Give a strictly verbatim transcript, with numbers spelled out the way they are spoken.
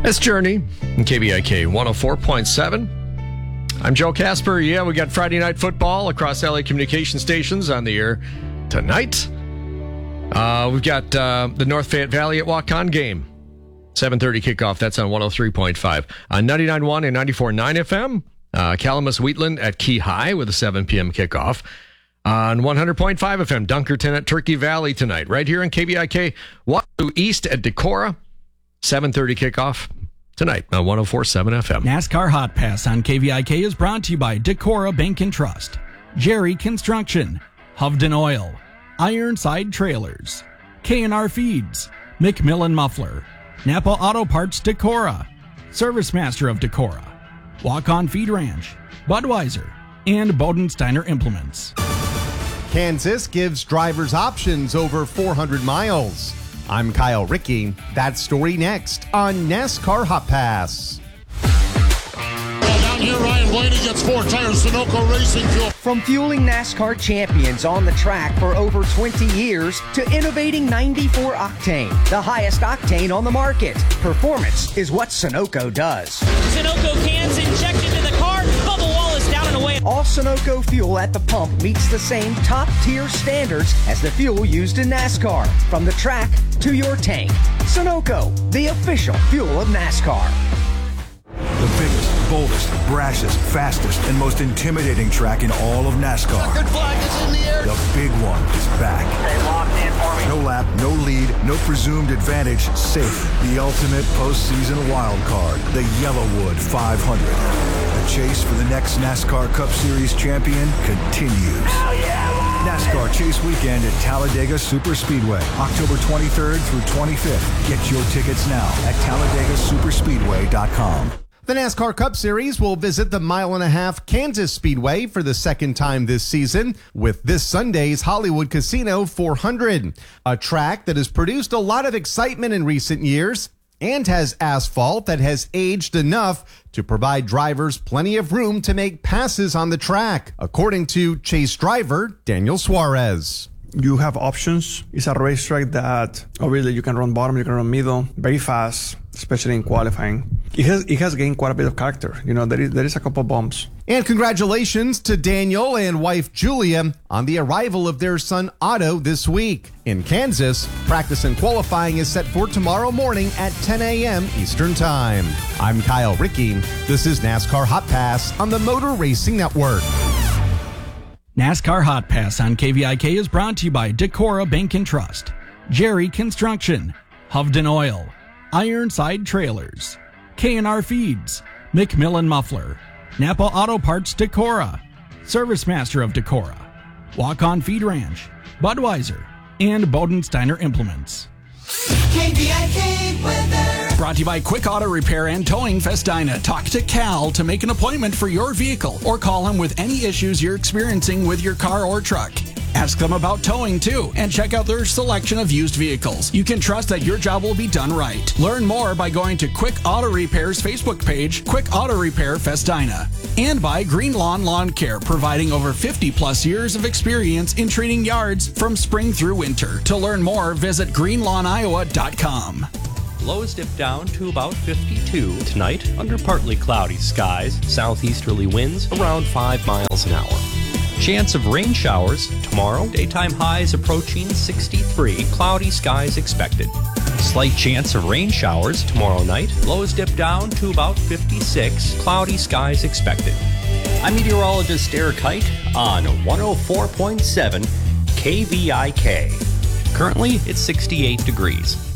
It's Journey, K V I K one oh four point seven. I'm Joe Casper. Yeah, we got Friday Night Football across L A communication stations on the air tonight. Uh, we've got uh, the North Fayette Valley at Waukon game. seven thirty kickoff. That's on one oh three point five. On ninety-nine point one and ninety-four point nine F M. Uh, Calamus Wheatland at Key High with a seven p.m. kickoff. On one hundred point five F M, Dunkerton at Turkey Valley tonight. Right here on K V I K. Waterloo East at Decorah. seven thirty kickoff tonight on one oh four point seven F M. NASCAR Hot Pass on K V I K is brought to you by Decorah Bank and Trust, Jerry Construction, Hovden Oil, Ironside Trailers, K and R Feeds, McMillan Muffler, Napa Auto Parts Decorah, Service Master of Decorah, Walk-On Feed Ranch, Budweiser, and Bodensteiner Implements. Kansas gives drivers options over four hundred miles. I'm Kyle Rickey. That story next on NASCAR Hot Pass. Well, down here, Ryan Blaney gets four tires, Sunoco Racing Fuel. From fueling NASCAR champions on the track for over twenty years to innovating ninety-four octane, the highest octane on the market. Performance is what Sunoco does. Sunoco cans injected into the car, bubble wall is down and away. All Sunoco fuel at the pump meets the same top-tier standards as the fuel used in NASCAR. From the track to your tank. Sunoco, the official fuel of NASCAR. The biggest, boldest, brashest, fastest, and most intimidating track in all of NASCAR. Good flag is in the air. The big one is back. Stay locked in for me. No lap, no lead, no presumed advantage, safe. The ultimate postseason wild card, the Yellowwood five hundred. The chase for the next NASCAR Cup Series champion continues. Oh, yeah. NASCAR Chase Weekend at Talladega Superspeedway, October twenty-third through twenty-fifth. Get your tickets now at Talladega Superspeedway dot com. The NASCAR Cup Series will visit the mile and a half Kansas Speedway for the second time this season with this Sunday's Hollywood Casino four hundred, a track that has produced a lot of excitement in recent years and has asphalt that has aged enough to provide drivers plenty of room to make passes on the track, according to Chase driver Daniel Suarez. You have options. It's a racetrack that obviously you can run bottom, you can run middle, very fast, especially in qualifying. It has it has gained quite a bit of character. You know, there is there is a couple bumps. And congratulations to Daniel and wife Julia on the arrival of their son Otto this week. In Kansas, practice and qualifying is set for tomorrow morning at ten a.m. Eastern Time. I'm Kyle Rickey. This is NASCAR Hot Pass on the Motor Racing Network. NASCAR Hot Pass on K V I K is brought to you by Decorah Bank and Trust, Jerry Construction, Hovden Oil, Ironside Trailers, K and R Feeds, McMillan Muffler, Napa Auto Parts Decorah, Service Master of Decorah, Walk-On Feed Ranch, Budweiser, and Bodensteiner Implements. K V I K weather. Brought to you by Quick Auto Repair and Towing Festina. Talk to Cal to make an appointment for your vehicle or call him with any issues you're experiencing with your car or truck. Ask them about towing too and check out their selection of used vehicles. You can trust that your job will be done right. Learn more by going to Quick Auto Repair's Facebook page, Quick Auto Repair Festina. And by Green Lawn Lawn Care, providing over fifty plus years of experience in treating yards from spring through winter. To learn more, visit green lawn iowa dot com. Lows dip down to about fifty-two tonight under partly cloudy skies, southeasterly winds around five miles an hour. Chance of rain showers tomorrow, daytime highs approaching sixty-three, cloudy skies expected. Slight chance of rain showers tomorrow night, lows dip down to about fifty-six, cloudy skies expected. I'm meteorologist Eric Height on one oh four point seven K V I K. Currently, it's sixty-eight degrees.